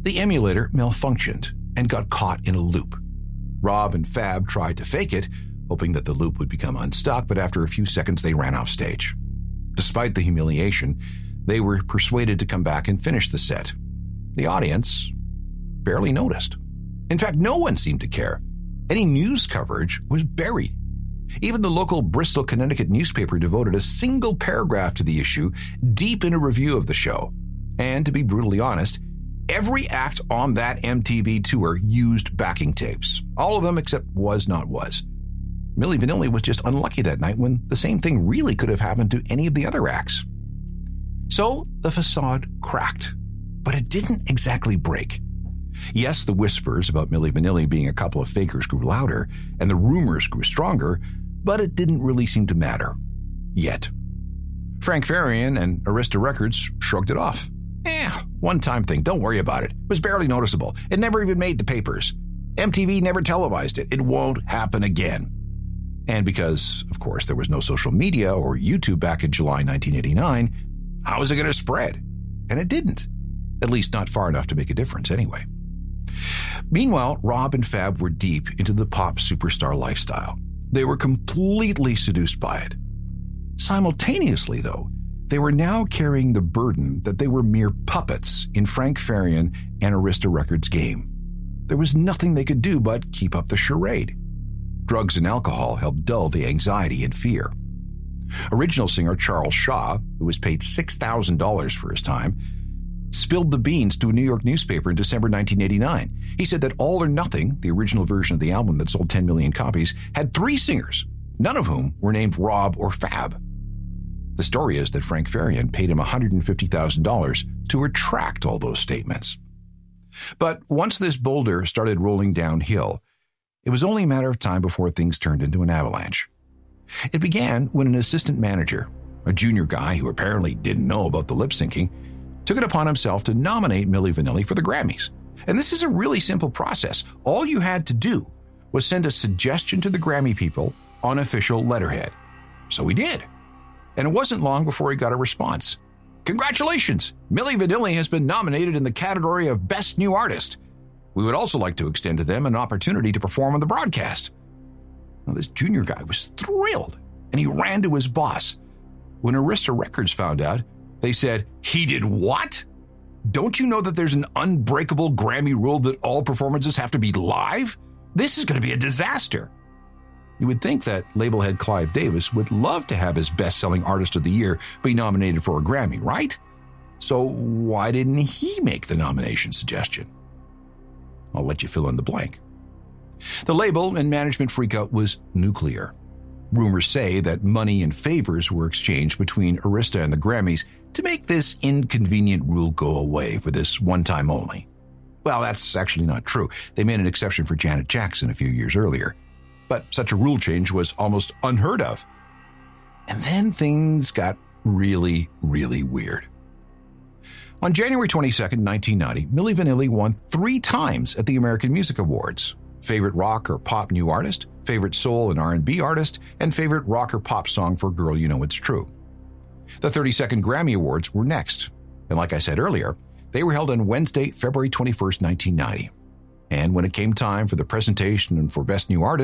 The emulator malfunctioned and got caught in a loop. Rob and Fab tried to fake it, hoping that the loop would become unstuck, but after a few seconds they ran off stage. Despite the humiliation, they were persuaded to come back and finish the set. The audience barely noticed. In fact, no one seemed to care. Any news coverage was buried. Even the local Bristol, Connecticut newspaper devoted a single paragraph to the issue, deep in a review of the show. And to be brutally honest, every act on that MTV tour used backing tapes. All of them except Was Not Was. Milli Vanilli was just unlucky that night when the same thing really could have happened to any of the other acts. So the facade cracked, but it didn't exactly break. Yes, the whispers about Milli Vanilli being a couple of fakers grew louder, and the rumors grew stronger, but it didn't really seem to matter. Yet. Frank Farian and Arista Records shrugged it off. One-time thing, don't worry about it. It was barely noticeable. It never even made the papers. MTV never televised it. It won't happen again. And because, of course, there was no social media or YouTube back in July 1989, how was it going to spread? And it didn't. At least not far enough to make a difference anyway. Meanwhile, Rob and Fab were deep into the pop superstar lifestyle. They were completely seduced by it. Simultaneously, though, they were now carrying the burden that they were mere puppets in Frank Farian and Arista Records' game. There was nothing they could do but keep up the charade. Drugs and alcohol helped dull the anxiety and fear. Original singer Charles Shaw, who was paid $6,000 for his time, spilled the beans to a New York newspaper in December 1989. He said that All or Nothing, the original version of the album that sold 10 million copies, had 3 singers, none of whom were named Rob or Fab. The story is that Frank Farian paid him $150,000 to retract all those statements. But once this boulder started rolling downhill, it was only a matter of time before things turned into an avalanche. It began when an assistant manager, a junior guy who apparently didn't know about the lip syncing, took it upon himself to nominate Milli Vanilli for the Grammys. And this is a really simple process. All you had to do was send a suggestion to the Grammy people on official letterhead. So he did. And it wasn't long before he got a response. Congratulations! Milli Vanilli has been nominated in the category of Best New Artist. We would also like to extend to them an opportunity to perform on the broadcast. Now, this junior guy was thrilled, and he ran to his boss. When Arista Records found out, they said, "He did what? Don't you know that there's an unbreakable Grammy rule that all performances have to be live? This is going to be a disaster." You would think that label head Clive Davis would love to have his best-selling artist of the year be nominated for a Grammy, right? So why didn't he make the nomination suggestion? I'll let you fill in the blank. The label and management freakout was nuclear. Rumors say that money and favors were exchanged between Arista and the Grammys to make this inconvenient rule go away for this one time only. Well, that's actually not true. They made an exception for Janet Jackson a few years earlier. But such a rule change was almost unheard of. And then things got really, really weird. On January 22nd, 1990, Milli Vanilli won 3 times at the American Music Awards. Favorite rock or pop new artist, favorite soul and R&B artist, and favorite rock or pop song for Girl You Know It's True. The 32nd Grammy Awards were next. And like I said earlier, they were held on Wednesday, February 21st, 1990. And when it came time for the presentation and for Best New Artist,